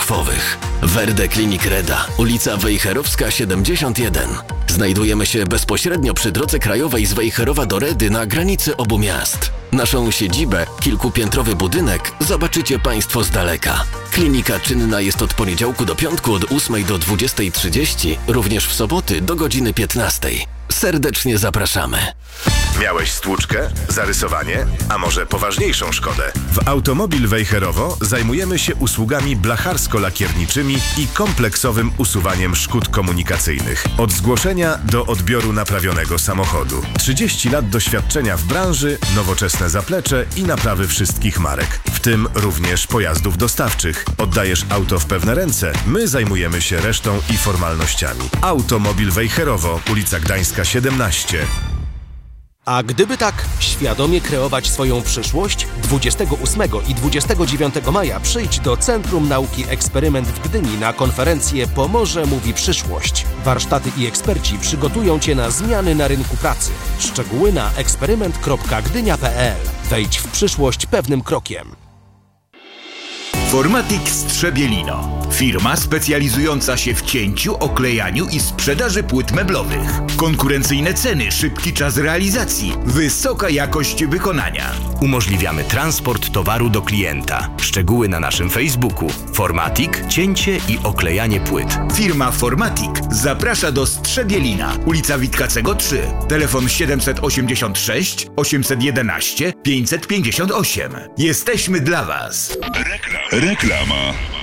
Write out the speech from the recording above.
podkoszwowych. Verde Clinic Reda, ulica Wejherowska 71. Znajdujemy się bezpośrednio przy drodze krajowej z Wejherowa do Redy na granicy obu miast. Naszą siedzibę, kilkupiętrowy budynek, zobaczycie Państwo z daleka. Klinika czynna jest od poniedziałku do piątku od 8 do 20:30, również w soboty do godziny 15. Serdecznie zapraszamy. Miałeś stłuczkę, zarysowanie, a może poważniejszą szkodę? W Automobil Wejherowo zajmujemy się usługami blacharsko-lakierniczymi i kompleksowym usuwaniem szkód komunikacyjnych. Od zgłoszenia do odbioru naprawionego samochodu. 30 lat doświadczenia w branży, nowoczesne zaplecze i naprawy wszystkich marek, w tym również pojazdów dostawczych. Oddajesz auto w pewne ręce, my zajmujemy się resztą i formalnościami. Automobil Wejherowo, ulica Gdańska 17. A gdyby tak świadomie kreować swoją przyszłość, 28 i 29 maja przyjdź do Centrum Nauki Eksperyment w Gdyni na konferencję Pomorze mówi przyszłość. Warsztaty i eksperci przygotują Cię na zmiany na rynku pracy. Szczegóły na eksperyment.gdynia.pl. Wejdź w przyszłość pewnym krokiem. Formatik Strzebielino. Firma specjalizująca się w cięciu, oklejaniu i sprzedaży płyt meblowych. Konkurencyjne ceny, szybki czas realizacji, wysoka jakość wykonania. Umożliwiamy transport towaru do klienta. Szczegóły na naszym Facebooku. Formatik, cięcie i oklejanie płyt. Firma Formatik zaprasza do Strzebielina, ulica Witkacego 3. Telefon 786 811 558. Jesteśmy dla Was. Reklama.